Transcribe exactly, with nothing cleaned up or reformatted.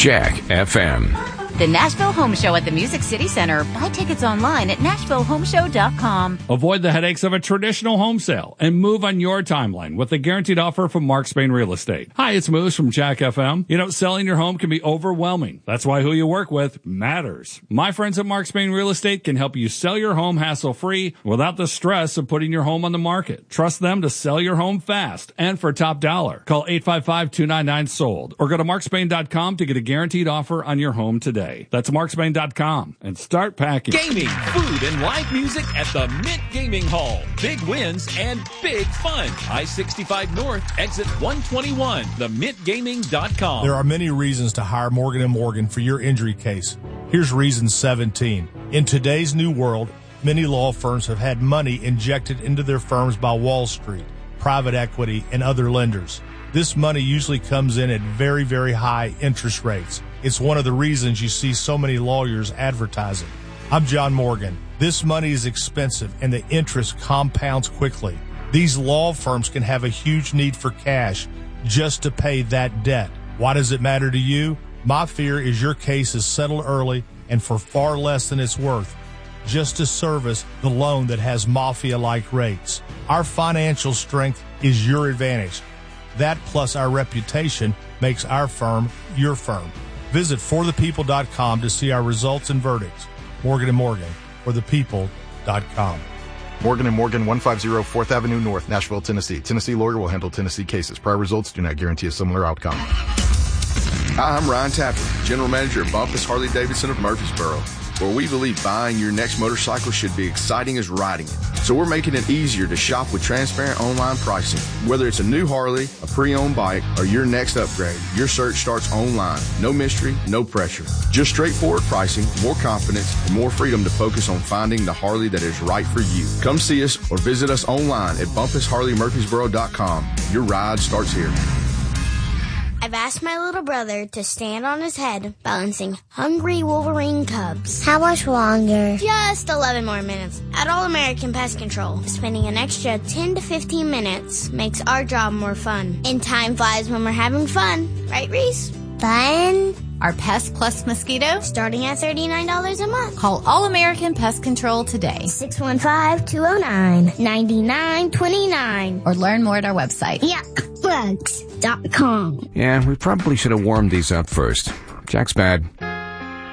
Jack F M. The Nashville Home Show at the Music City Center. Buy tickets online at nashville home show dot com. Avoid the headaches of a traditional home sale and move on your timeline with the guaranteed offer from Mark Spain Real Estate. Hi, it's Moose from Jack F M. You know, selling your home can be overwhelming. That's why who you work with matters. My friends at Mark Spain Real Estate can help you sell your home hassle-free without the stress of putting your home on the market. Trust them to sell your home fast and for top dollar. Call eight five five, two nine nine, sold or go to mark spain dot com to get a guaranteed offer on your home today. That's mark spain dot com and start packing. Gaming, food, and live music at the Mint Gaming Hall. Big wins and big fun. I sixty-five North, exit one twenty-one, the mint gaming dot com. There are many reasons to hire Morgan and Morgan for your injury case. Here's reason seventeen. In today's new world, many law firms have had money injected into their firms by Wall Street, private equity, and other lenders. This money usually comes in at very, very high interest rates. It's one of the reasons you see so many lawyers advertising. I'm John Morgan. This money is expensive and the interest compounds quickly. These law firms can have a huge need for cash just to pay that debt. Why does it matter to you? My fear is your case is settled early and for far less than it's worth, just to service the loan that has mafia-like rates. Our financial strength is your advantage. That plus our reputation makes our firm your firm. Visit for the people dot com to see our results and verdicts. Morgan and Morgan, for the people dot com. Morgan and Morgan, one fifty fourth Avenue North, Nashville, Tennessee. Tennessee lawyer will handle Tennessee cases. Prior results do not guarantee a similar outcome. Hi, I'm Ryan Tapper, General Manager at Bumpus Harley-Davidson of Murfreesboro, where we believe buying your next motorcycle should be exciting as riding it. So we're making it easier to shop with transparent online pricing. Whether it's a new Harley, a pre-owned bike, or your next upgrade, your search starts online. No mystery, no pressure. Just straightforward pricing, more confidence, and more freedom to focus on finding the Harley that is right for you. Come see us or visit us online at bumpus harley murfreesboro dot com. Your ride starts here. I've asked my little brother to stand on his head, balancing hungry Wolverine cubs. How much longer? Just eleven more minutes at All American Pest Control. Spending an extra ten to fifteen minutes makes our job more fun. And time flies when we're having fun. Right, Reese? Fun? Our Pest Plus Mosquito, starting at thirty-nine dollars a month. Call All American Pest Control today. six one five, two oh nine, nine nine two nine. Or learn more at our website. yuck bugs dot com. Yeah, we probably should have warmed these up first. Jack's bad.